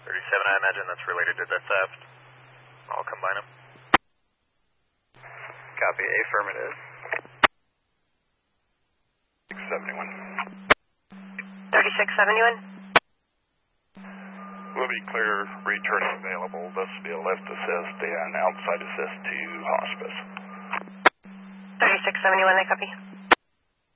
37, I imagine that's related to the theft. I'll combine them. Copy, affirmative. 671. 3671. Will be clear, return available. This will be a left assist and outside assist to hospice. 3671, I copy.